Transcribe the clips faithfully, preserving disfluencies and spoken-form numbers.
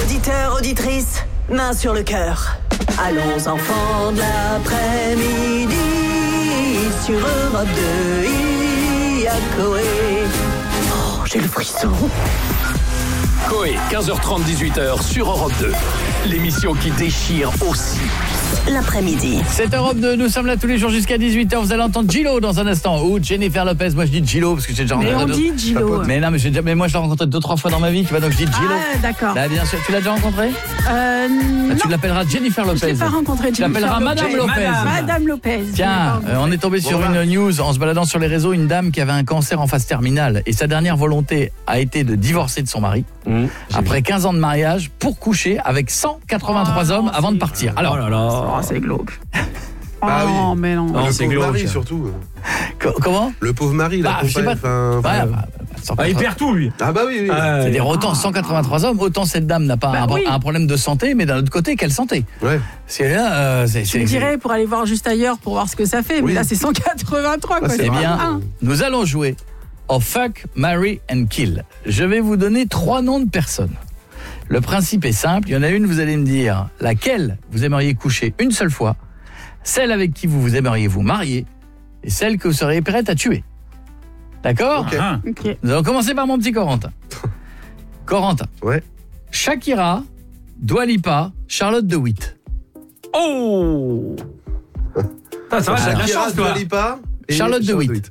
Auditeurs, auditrices, main sur le cœur. Allons enfants de l'après-midi. Sur Europe deux, il y a Coé. Oh, j'ai le frisson. Coé, quinze heures trente, dix-huit heures sur Europe deux. L'émission qui déchire aussi l'après-midi. C'est Europe deux, nous sommes là tous les jours jusqu'à dix-huit heures. Vous allez entendre Gillo dans un instant. Ou Jennifer Lopez. Moi je dis Gillo parce que j'ai déjà Mais rencontré. on dit Gillo. Mais non, mais, j'ai déjà... mais moi je l'ai rencontré deux trois fois dans ma vie, tu vois, donc je dis Gillo. Ah, d'accord. Là, bien sûr, tu l'as déjà rencontré? Euh, bah, non. Tu l'appelleras Jennifer Lopez. Je l'ai pas rencontré. Tu l'appelleras Madame Lopez. Madame, Madame Lopez. Tiens, euh, on est tombé sur Bon, une news en se baladant sur les réseaux, une dame qui avait un cancer en phase terminale et sa dernière volonté a été de divorcer de son mari Mmh, après quinze ans de mariage pour coucher avec cent quatre-vingt-trois Oh, hommes non, avant de c'est- partir. Alors, Oh là là. Oh, c'est glauque. Oh Ah oui. non, mais non. Non, le c'est pauvre glauque, mari ça. surtout. co- comment? Le pauvre mari, la Bah, je sais pas. enfin, Ouais, enfin, bah, cent Ah, il quatre-vingts perd tout, lui. Ah bah oui, oui. Ah, C'est des autant cent quatre-vingt-trois hommes, autant cette dame n'a pas Bah un, oui. un problème de santé, mais d'un autre côté, quelle santé? Ouais. C'est là, euh, c'est, Je c'est, me dirais pour aller voir juste ailleurs pour voir ce que ça fait, mais Oui. là c'est cent quatre-vingt-trois quoi. Ah, c'est Eh pas bien, un. nous allons jouer au Fuck, Marry and Kill. Je vais vous donner trois noms de personnes. Le principe est simple, il y en a une, vous allez me dire laquelle vous aimeriez coucher une seule fois, celle avec qui vous vous aimeriez vous marier, et celle que vous seriez prête à tuer. D'accord? Ok. Ah. Ok. Nous allons commencer par mon petit Corentin. Corentin. Ouais. Shakira, Dua Lipa, Charlotte de Witt. Oh. Ah, ça va, j'ai de la Shakira, chance, Dua toi. Lipa et Charlotte de Witt.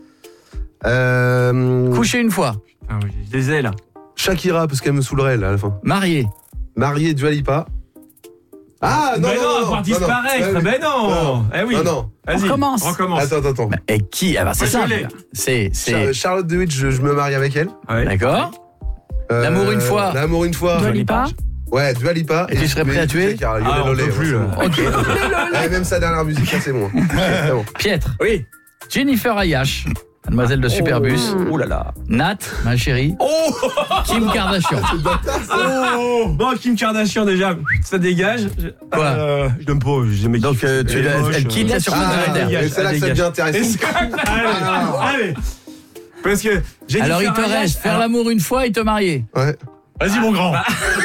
Euh, Coucher une fois, Ah oui, je les ai, là. Shakira, parce qu'elle me saoulerait là à la fin. marié, Mariée, Dua Lipa. Ah non, mais non, non, non, voir non, disparaître. non, Mais non. non, Eh oui. non, non. Vas-y. On recommence. Recommence. Attends, attends, attends. et qui? Ah bah c'est Moi, je simple. l'ai. C'est, c'est, Char- Charlotte de Witt, je, je me marie avec elle. Ouais. d'accord. Euh, L'amour une fois. L'amour une fois. Dua Lipa. Ouais, Dua Lipa. Et tu serais prêt à tuer? Shakira, Ah, Lionel on Lolé, peut plus, ouais, là. c'est bon. Ok. Eh, même sa dernière musique, ça c'est bon. C'est bon. Piètre, Oui. Jennifer Ayash, mademoiselle de Superbus, Oh là là. Nat, ma chérie, Oh. Kim Kardashian. Oh. Bon, Kim Kardashian, déjà, ça dégage. Quoi euh, Je l'aime pas. J'aime Donc euh, tu l'as- elle quitte la surface Ah, de la Terre. et c'est là que ça devient intéressant. Allez, allez. Parce que j'ai dit Alors il faire te un reste gage. faire l'amour une fois et te marier. Ouais. Vas-y, mon grand.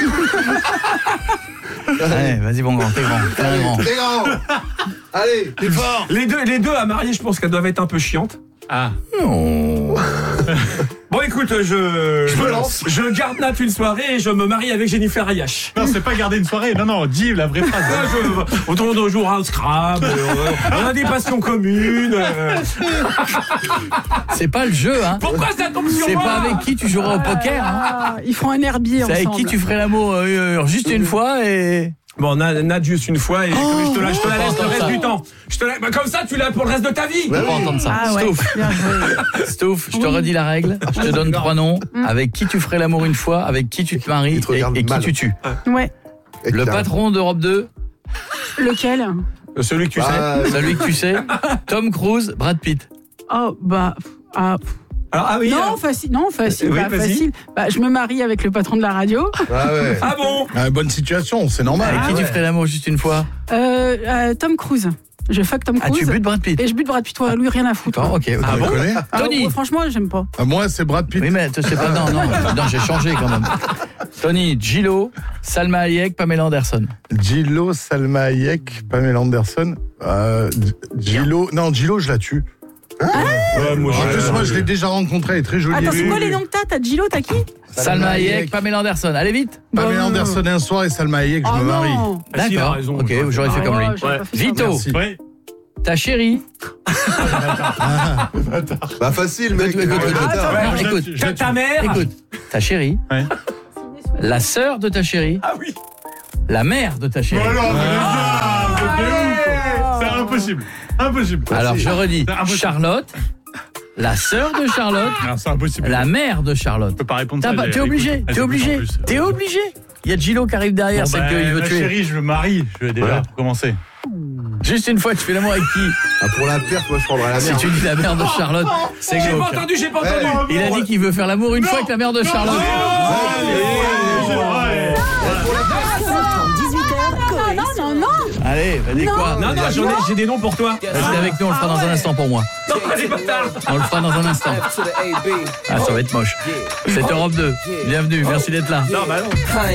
Allez, vas-y bon grand, t'es grand, t'es un grand. T'es grand. Allez. T'es fort. Les deux, les deux à marier, je pense qu'elles doivent être un peu chiantes. Ah. Non. Bon, écoute, je Je me lance. Je garde Nat une soirée et je me marie avec Jennifer Ayash. Non, c'est pas garder une soirée. Non, non, dis la vraie phrase. Ah, je- Autour d'un jour à un Scrabble, euh, on a des passions communes. euh. C'est pas le jeu, hein. Pourquoi ça tombe sur C'est moi? pas avec qui tu joueras au poker, hein. Ah, ils font un herbier C'est ensemble. avec qui tu ferais l'amour euh, euh, juste une fois et... Bon, Nat, Nat juste une fois et je te la, je te la Oh, laisse le reste ça. du temps. Je te la, bah, comme ça, tu l'as pour le reste de ta vie. Ouais. On va entendre ça. Ah ouais. Stouff, Bien joué. Stouff, je te Oui. redis la règle. Je te donne trois noms. Avec qui tu ferais l'amour une fois, avec qui tu te maries Il te et, regarde et qui mal. tu tues. Ouais. Et Le puis, patron d'Europe deux, Lequel? Euh, Celui que tu sais. Ah, celui que tu sais, Tom Cruise, Brad Pitt. Oh bah ah. Alors, ah oui. Non, alors. facile. Non, facile. Oui, bah, vas-y. facile. Bah, je me marie avec le patron de la radio. Ah ouais. Ah bon? Ah, bonne situation, c'est normal. Avec Ah qui tu ouais. ferais l'amour juste une fois? Euh, euh, Tom Cruise. Je fuck Tom Ah, Cruise. tu butes Brad Pitt. Et je bute Brad Pitt. Toi, lui, rien à foutre. D'accord, ok, ok. Ah, bon connais Ah, Tony. oh, franchement, j'aime pas. Ah, moi, c'est Brad Pitt. Oui, mais tu sais pas, non, non, non, j'ai changé quand même. Tony, Gillo, Salma Hayek, Pamela Anderson. Gillo, Salma Hayek, Pamela Anderson. Euh, Gillo, non, Gillo, je la tue. Ouais, moi, En je- plus, moi, je l'ai déjà rencontrée, elle est très jolie. Attends, c'est quoi les noms que t'as? T'as Gillo, t'as qui? Salma Hayek, Hayek. Pamela Anderson. Allez vite. Pamela Bah, Anderson un soir et Salma Hayek, je Oh me marie. non. Ah, si, il a D'accord. raison, Ok, je- j'aurais fait Ah comme ouais, lui. j'aurais pas fait ça. Vito, Merci. Ouais. ta chérie. Bah facile, mec. Écoute, écoute, Euh, écoute. bâtard. Non, je la écoute, tue, je Ta, la ta tue. mère. écoute. Ta chérie, Ouais. la sœur de ta chérie, Ah oui. la mère de ta chérie. Oh non, mais les gars, vous êtes des ouf. C'est impossible. Impossible. Alors je redis, C'est impossible. Charlotte, la sœur de Charlotte, Non, c'est impossible. la mère de Charlotte. Je peux pas répondre T'as ça. pas- j'ai- T'es obligé, écoute, t'es j'ai obligé, en plus. t'es obligé. Il y a Gillo qui arrive derrière, Bon, celle bah, qu'il veut ma tuer. chérie, je me marie. Je vais déjà Ouais. pour commencer. Juste une fois, tu fais l'amour avec qui? Ah, pour la perte, moi je prendrais la Si merde. tu dis la mère de Charlotte, c'est J'ai pas glauque. entendu, j'ai pas entendu. Ouais. Il a dit qu'il veut faire l'amour une fois avec la mère de Charlotte. dix-huit heures, Coé. Non, non, non. Allez, bah dis quoi? Non, non, j'en ai, j'ai des noms pour toi. Restez avec nous, on le fera dans un instant pour moi. Non, allez, bâtard. On le fera dans un instant. Ah, ça va être moche. C'est Europe deux. Bienvenue, merci d'être là. Non, bah non. I